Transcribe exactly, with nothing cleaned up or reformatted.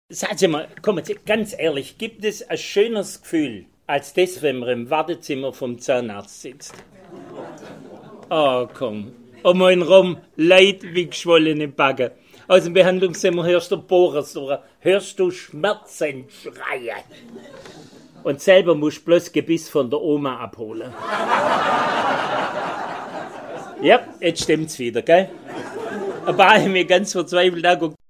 Sagen Sie mal, kommen Sie, ganz ehrlich, gibt es ein schöneres Gefühl als das, wenn man im Wartezimmer vom Zahnarzt sitzt? Oh, komm. Um einen rum, Leid wie geschwollene Backen. Aus dem Behandlungszimmer hörst du Bohrersuche, hörst du Schmerzen schreien. Und selber musst du bloß Gebiss von der Oma abholen. Ja, jetzt stimmt's wieder, gell? Ein paar haben mir ganz verzweifelt angeguckt.